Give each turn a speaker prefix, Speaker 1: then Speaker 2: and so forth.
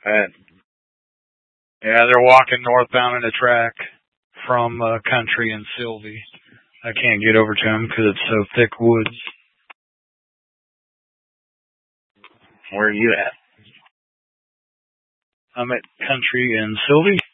Speaker 1: And yeah, they're walking northbound in the track from Country and Sylvie. I can't get over to them because it's so thick woods.
Speaker 2: Where are you at?
Speaker 1: I'm at Country and Sylvie.